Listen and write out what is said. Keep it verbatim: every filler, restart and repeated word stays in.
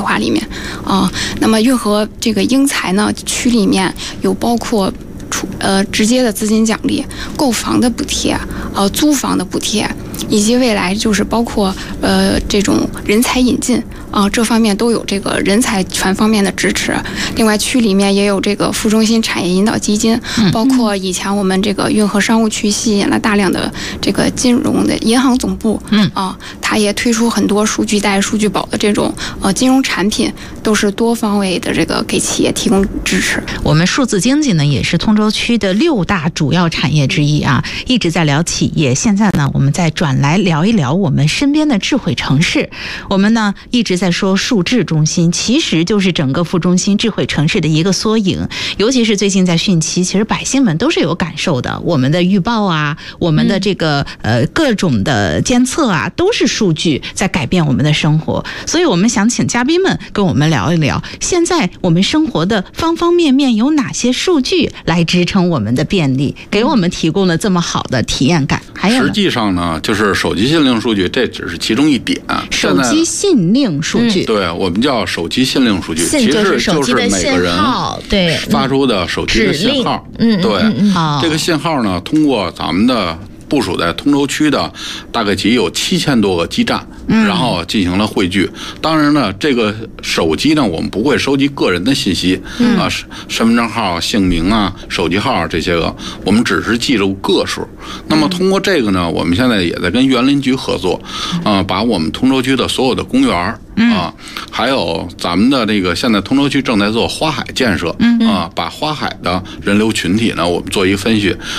划里面啊、呃。那么运河这个英才呢区里面有包括呃直接的资金奖励、购房的补贴、呃租房的补贴，以及未来就是包括呃这种人才引进啊、呃、这方面都有这个人才全方面的支持。另外区里面也有这个副中心产业引导基金，包括以前我们这个运河商务区吸引了大量的这个金融的银行总部，嗯啊，它也推出很多数据贷、数据保的这种呃金融产品，都是多方位的这个给企业提供支持。 我们数字经济呢也是通州区的六大主要产业之一啊，一直在聊企业。现在呢，我们再转来聊一聊我们身边的智慧城市。我们呢一直在说数智中心，其实就是整个副中心智慧城市的一个缩影。尤其是最近在汛期，其实百姓们都是有感受的。我们的预报啊，我们的这个呃各种的监测啊，都是数据在改变我们的生活。所以我们想请嘉宾们跟我们聊一聊，现在我们生活的方方面面有哪些数据来支撑我们的便利，给我们提供了这么好的体验感。还有实际上呢，就是手机信令数据，这只是其中一点。 手机信令数据， 嗯、对我们叫手机信令数据， 其实就是每个人对发出的手机的信号。 嗯， 对， 嗯嗯嗯、 这个信号呢，通过咱们的部署在通州区的大概仅有七千多个基站，然后进行了汇聚。当然呢，这个手机呢，我们不会收集个人的信息，嗯、啊，身份证号、姓名啊、手机号这些个，我们只是记住个数。那么通过这个呢，我们现在也在跟园林局合作，啊，把我们通州区的所有的公园啊，还有咱们的这个现在通州区正在做花海建设，啊，把花海的人流群体呢，我们做一个分析。